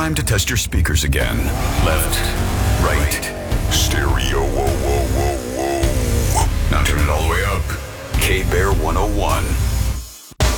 time to test your speakers again. Left, right, stereo, whoa, whoa, whoa, whoa. Now turn it all the way up. K-Bear 101.